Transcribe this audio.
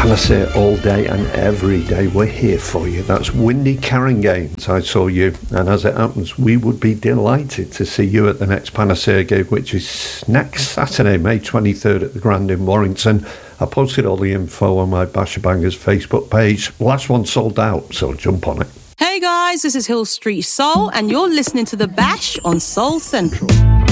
Panacea all day and every day. We're here for you. That's Windy Carringay. I saw you, and as it happens, we would be delighted to see you at the next Panacea gig, which is next Saturday, May 23rd at the Grand in Warrington. I posted all the info on my Basher Bangers Facebook page. Last one sold out, so jump on it. Hey guys, this is Hill Street Soul, and you're listening to The Bash on Soul Central.